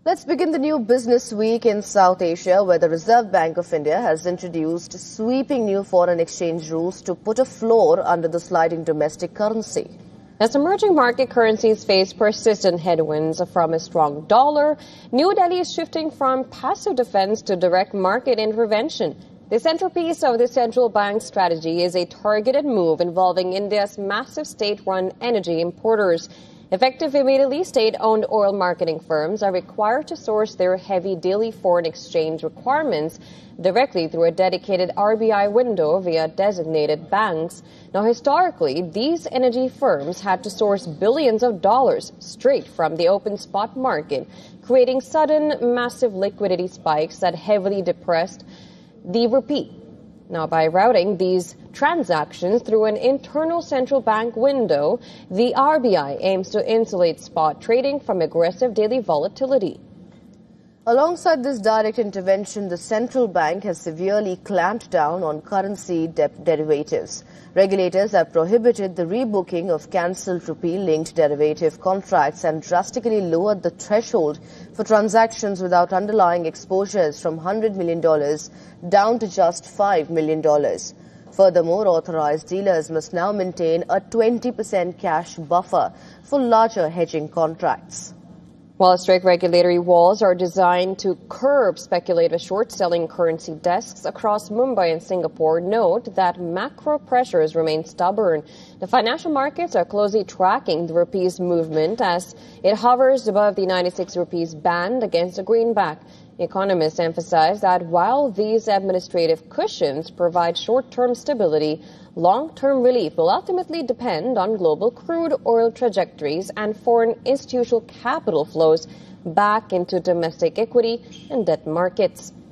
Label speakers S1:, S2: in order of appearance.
S1: Let's begin the new business week in South Asia, where the Reserve Bank of India has introduced sweeping new foreign exchange rules to put a floor under the sliding domestic currency.
S2: As emerging market currencies face persistent headwinds from a strong dollar, New Delhi is shifting from passive defense to direct market intervention. The centerpiece of the central bank's strategy is a targeted move involving India's massive state-run energy importers. Effective immediately, state-owned oil marketing firms are required to source their heavy daily foreign exchange requirements directly through a dedicated RBI window via designated banks. Now, historically, these energy firms had to source billions of dollars straight from the open spot market, creating sudden, massive liquidity spikes that heavily depressed the rupee. Now, by routing these transactions through an internal central bank window, the RBI aims to insulate spot trading from aggressive daily volatility.
S1: Alongside this direct intervention, the central bank has severely clamped down on currency derivatives. Regulators have prohibited the rebooking of cancelled rupee-linked derivative contracts and drastically lowered the threshold for transactions without underlying exposures from $100 million down to just $5 million. Furthermore, authorized dealers must now maintain a 20% cash buffer for larger hedging contracts.
S2: While strict regulatory walls are designed to curb speculative short-selling currency desks across Mumbai and Singapore, note that macro pressures remain stubborn. The financial markets are closely tracking the rupee's movement as it hovers above the 96 rupees band against the greenback. Economists emphasize that while these administrative cushions provide short-term stability, long-term relief will ultimately depend on global crude oil trajectories and foreign institutional capital flows back into domestic equity and debt markets.